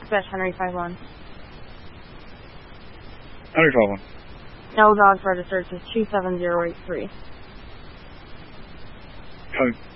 Dispatch Henry 5-1. Henry 5-1. No dogs registered to 27083. Code.